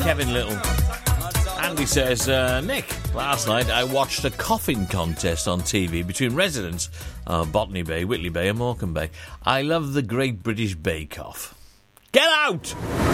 Kevin Little. Andy says, Nick, last night I watched a coughing contest on TV between residents of Botany Bay, Whitley Bay and Morecambe Bay. I love the Great British Bake Off. Get out!